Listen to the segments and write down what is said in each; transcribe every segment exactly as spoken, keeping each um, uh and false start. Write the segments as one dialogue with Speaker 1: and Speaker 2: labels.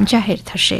Speaker 1: જાહેર થશે.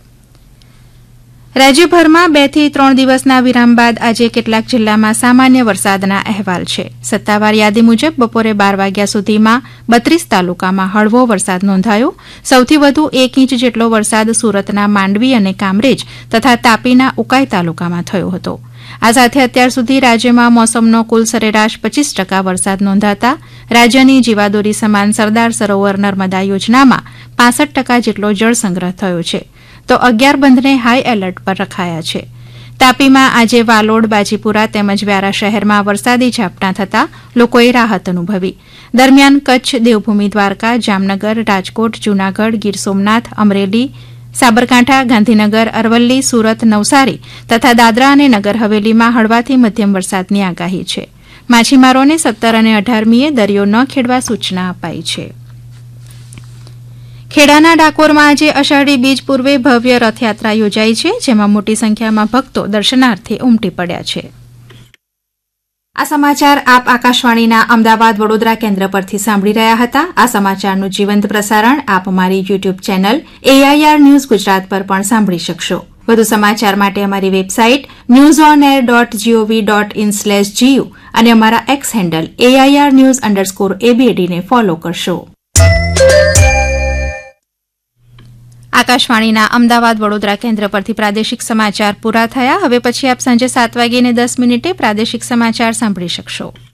Speaker 1: રાજ્યભરમાં બે થી ત્રણ દિવસના વિરામ બાદ આજે કેટલાક જિલ્લામાં સામાન્ય વરસાદના અહેવાલ છે. સત્તાવાર યાદી મુજબ બપોરે બાર વાગ્યા સુધીમાં બત્રીસ તાલુકામાં હળવો વરસાદ નોંધાયો. સૌથી વધુ એક ઇંચ જેટલો વરસાદ સુરતના માંડવી અને કામરેજ તથા તાપીના ઉકાઈ તાલુકામાં થયો હતો. આ સાથે અત્યાર સુધી રાજ્યમાં મોસમનો કુલ સરેરાશ પચીસ ટકા વરસાદ નોંધાતા રાજ્યની જીવાદોરી સમાન સરદાર સરોવર નર્મદા યોજનામાં પાસઠ ટકા જેટલો જળસંગ્રહ થયો છે, તો અગિયાર બંધને હાઈ એલર્ટ પર રખાયા છે. તાપીમાં આજે વાલોડ, બાજીપુરા તેમજ વ્યારા શહેરમાં વરસાદી ઝાપટાં થતાં લોકોએ રાહત અનુભવી. દરમિયાન કચ્છ, દેવભૂમિ દ્વારકા, જામનગર, રાજકોટ, જૂનાગઢ, ગીર સોમનાથ, અમરેલી, સાબરકાંઠા, ગાંધીનગર, અરવલ્લી, સુરત, નવસારી તથા દાદરા અને નગર હવેલીમાં હળવાથી મધ્યમ વરસાદની આગાહી છે. માછીમારોને સત્તર અને અઢારમીએ દરિયો ન ખેડવા સૂચના અપાઈ છે. ખેડાના ડાકોરમાં આજે અષાઢી બીજ પૂર્વે ભવ્ય રથયાત્રા યોજાઈ છે, જેમાં મોટી સંખ્યામાં ભક્તો દર્શનાર્થે ઉમટી પડ્યા છે. આ સમાચાર આપ આકાશવાણીના અમદાવાદ વડોદરા કેન્દ્ર પરથી સાંભળી રહ્યા હતા. આ સમાચારનું જીવંત પ્રસારણ આપ અમારી YouTube channel AIR news Gujarat પર પણ સાંભળી શકશો. વધુ સમાચાર માટે અમારી website news on air dot GOV dot in slash GU અને અમારા x handle AIR news underscore એબીએડીને follow કરશો. આકાશવાણીના અમદાવાદ વડોદરા કેન્દ્ર પરથી પ્રાદેશિક સમાચાર પૂરા થયા. હવે પછી આપ સાંજે સાત વાગીને દસ મિનિટે પ્રાદેશિક સમાચાર સાંભળી શકશો.